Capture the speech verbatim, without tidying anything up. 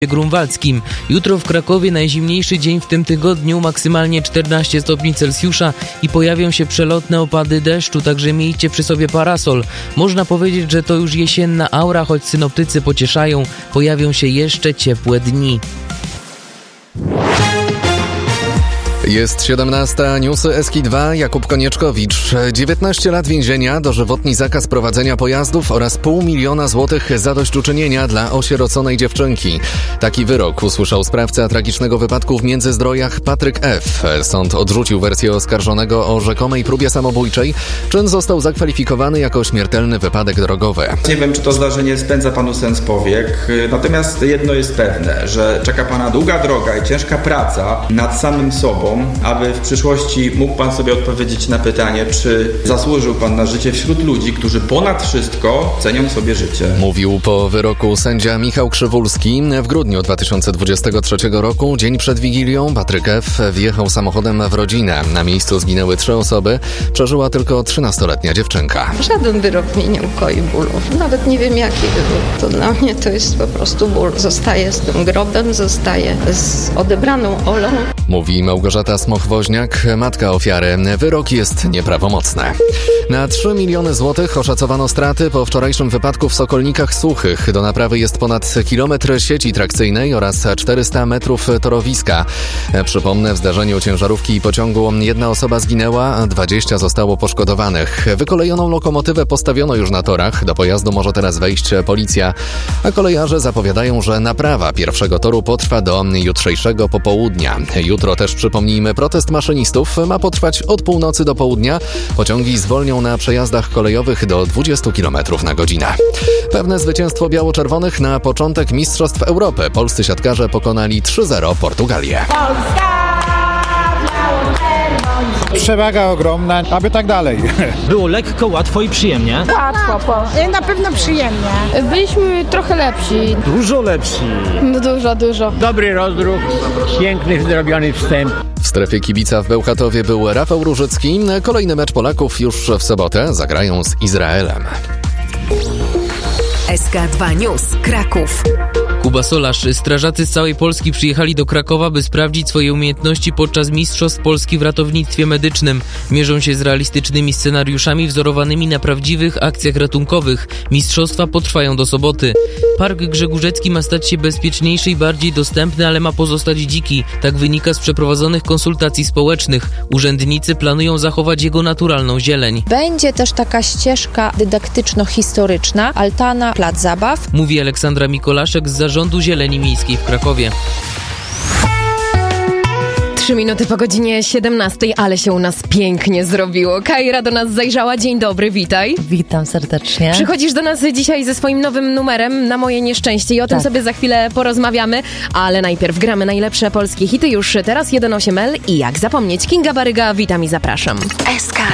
Grunwaldzkim. Jutro w Krakowie najzimniejszy dzień w tym tygodniu, maksymalnie czternaście stopni Celsjusza i pojawią się przelotne opady deszczu, także miejcie przy sobie parasol. Można powiedzieć, że to już jesienna aura, choć synoptycy pocieszają, pojawią się jeszcze ciepłe dni. Jest siedemnasta, newsy S K dwa, Jakub Konieczkowicz. dziewiętnaście lat więzienia, dożywotni zakaz prowadzenia pojazdów oraz pół miliona złotych zadośćuczynienia dla osieroconej dziewczynki. Taki wyrok usłyszał sprawca tragicznego wypadku w Międzyzdrojach Patryk F. Sąd odrzucił wersję oskarżonego o rzekomej próbie samobójczej. Czyn został zakwalifikowany jako śmiertelny wypadek drogowy. Nie wiem, czy to zdarzenie spędza panu sens powiek, natomiast jedno jest pewne, że czeka pana długa droga i ciężka praca nad samym sobą, aby w przyszłości mógł pan sobie odpowiedzieć na pytanie, czy zasłużył pan na życie wśród ludzi, którzy ponad wszystko cenią sobie życie. Mówił po wyroku sędzia Michał Krzywulski. W grudniu dwa tysiące dwudziestego trzeciego roku, dzień przed Wigilią, Patryk F. wjechał samochodem w rodzinę. Na miejscu zginęły trzy osoby. Przeżyła tylko trzynastoletnia dziewczynka. Żaden wyrok mnie nie ukoi bólu. Nawet nie wiem, jaki wyrok. To dla mnie to jest po prostu ból. Zostaję z tym grobem, zostaję z odebraną Olą. Mówi Małgorzata Smoch-Woźniak, matka ofiary. Wyrok jest nieprawomocny. Na trzy miliony złotych oszacowano straty po wczorajszym wypadku w Sokolnikach Suchych. Do naprawy jest ponad kilometr sieci trakcyjnej oraz czterysta metrów torowiska. Przypomnę, w zdarzeniu ciężarówki i pociągu jedna osoba zginęła, a dwadzieścia zostało poszkodowanych. Wykolejoną lokomotywę postawiono już na torach. Do pojazdu może teraz wejść policja. A kolejarze zapowiadają, że naprawa pierwszego toru potrwa do jutrzejszego popołudnia. Jutro też, przypomnijmy, protest maszynistów ma potrwać od północy do południa. Pociągi zwolnią na przejazdach kolejowych do dwadzieścia kilometrów na godzinę. Pewne zwycięstwo biało-czerwonych na początek Mistrzostw Europy. Polscy siatkarze pokonali trzy zero Portugalię. Przewaga ogromna, aby tak dalej. Było lekko, łatwo i przyjemnie. Łatwo, po. Na pewno przyjemnie. Byliśmy trochę lepsi. Dużo lepsi. No dużo, dużo. Dobry rozruch, piękny zrobiony wstęp. W strefie kibica w Bełchatowie był Rafał Różycki. Kolejny mecz Polaków już w sobotę. Zagrają z Izraelem. S K dwa News, Kraków. Kuba Solarz. Strażacy z całej Polski przyjechali do Krakowa, by sprawdzić swoje umiejętności podczas Mistrzostw Polski w ratownictwie medycznym. Mierzą się z realistycznymi scenariuszami wzorowanymi na prawdziwych akcjach ratunkowych. Mistrzostwa potrwają do soboty. Park Grzegórzecki ma stać się bezpieczniejszy i bardziej dostępny, ale ma pozostać dziki. Tak wynika z przeprowadzonych konsultacji społecznych. Urzędnicy planują zachować jego naturalną zieleń. Będzie też taka ścieżka dydaktyczno-historyczna, altana, plac zabaw. Mówi Aleksandra Mikolaszek z Zarządu Zieleni Miejskiej w Krakowie. Trzy minuty po godzinie siedemnastej, ale się u nas pięknie zrobiło. Kajra do nas zajrzała. Dzień dobry, witaj. Witam serdecznie. Przychodzisz do nas dzisiaj ze swoim nowym numerem Na moje nieszczęście i o tym tak. sobie za chwilę porozmawiamy, ale najpierw gramy najlepsze polskie hity już teraz jeden osiem L i jak zapomnieć, Kinga Baryga, witam i zapraszam. S K